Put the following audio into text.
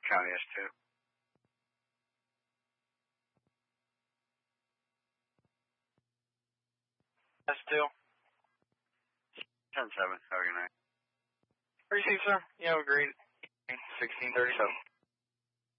County S2. S2. 10-7, have a good night. Receive, sir. You have a great 1637.